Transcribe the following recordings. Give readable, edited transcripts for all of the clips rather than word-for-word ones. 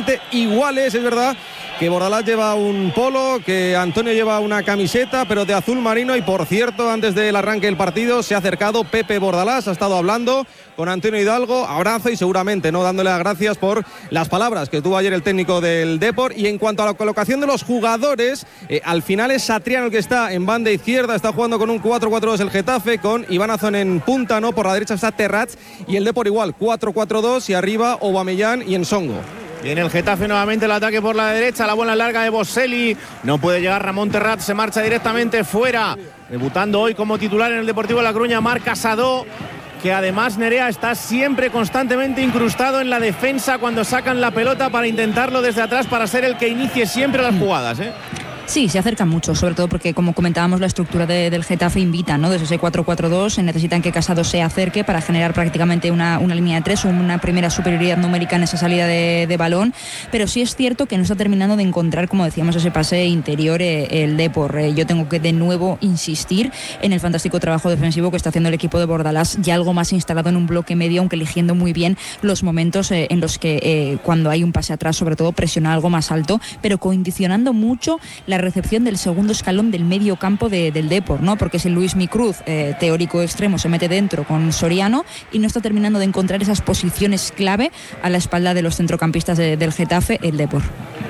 prácticamente iguales. Es verdad que Bordalás lleva un polo, que Antonio lleva una camiseta, pero de azul marino. Y por cierto, antes del arranque del partido se ha acercado Pepe Bordalás, ha estado hablando con Antonio Hidalgo, abrazo y seguramente no dándole las gracias por las palabras que tuvo ayer el técnico del Depor. Y en cuanto a la colocación de los jugadores, al final es Satriano el que está en banda izquierda, está jugando con un 4-4-2 el Getafe, con Iván Azón en punta, ¿no? Por la derecha está Terrats y el Depor igual, 4-4-2 y arriba Aubameyang y Ensongo. Viene el Getafe nuevamente, el ataque por la derecha, la bola larga de Boselli, no puede llegar Ramón Terrats, se marcha directamente fuera, debutando hoy como titular en el Deportivo La Coruña, Marc Casado, que además Nerea está siempre constantemente incrustado en la defensa cuando sacan la pelota para intentarlo desde atrás, para ser el que inicie siempre las jugadas, ¿eh? Sí, se acercan mucho, sobre todo porque, como comentábamos, la estructura del Getafe invita, ¿no? Desde ese 4-4-2 necesitan que Casado se acerque para generar prácticamente una línea de tres, una primera superioridad numérica en esa salida de balón, pero sí es cierto que no está terminando de encontrar, como decíamos, ese pase interior el Depor. Yo tengo que de nuevo insistir en el fantástico trabajo defensivo que está haciendo el equipo de Bordalás, ya algo más instalado en un bloque medio, aunque eligiendo muy bien los momentos en los que cuando hay un pase atrás, sobre todo presiona algo más alto, pero condicionando mucho la recepción del segundo escalón del medio campo del Depor, ¿no? Porque si Luis Micruz, teórico extremo, se mete dentro con Soriano y no está terminando de encontrar esas posiciones clave a la espalda de los centrocampistas del Getafe, el Depor.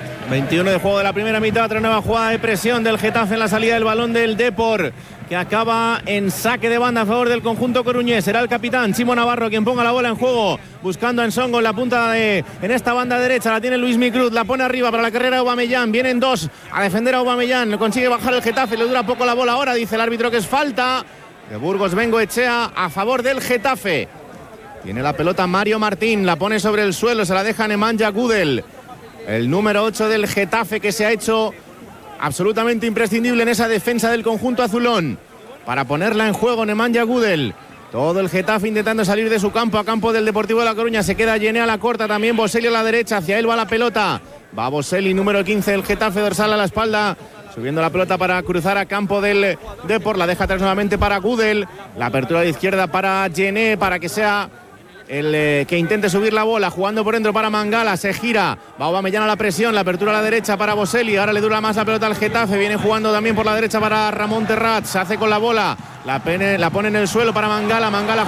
21 de juego de la primera mitad, otra nueva jugada de presión del Getafe en la salida del balón del Depor, que acaba en saque de banda a favor del conjunto coruñés. Será el capitán Chimo Navarro quien ponga la bola en juego, buscando a Ensongo en la punta en esta banda derecha. La tiene Luis Micruz, la pone arriba para la carrera de Aubameyang. Vienen dos a defender a Aubameyang, no consigue bajar el Getafe, le dura poco la bola. Ahora dice el árbitro que es falta de Burgos Bengoechea a favor del Getafe. Tiene la pelota Mario Martín, la pone sobre el suelo, se la deja Nemanja Gudel, el número 8 del Getafe, que se ha hecho absolutamente imprescindible en esa defensa del conjunto azulón para ponerla en juego. Nemanja Gudel, todo el Getafe intentando salir de su campo a campo del Deportivo de La Coruña. Se queda Yené a la corta, también Boselli a la derecha, hacia él va la pelota, va Boselli, número 15 del Getafe, dorsal a la espalda, subiendo la pelota para cruzar a campo del Depor, la deja atrás nuevamente para Gudel, la apertura de izquierda para Yené, para que sea el que intente subir la bola, jugando por dentro para Mangala, se gira, va Aubameyang a la presión, la apertura a la derecha para Boselli, ahora le dura más la pelota al Getafe, viene jugando también por la derecha para Ramón Terrats, se hace con la bola, la pone en el suelo para Mangala, Mangala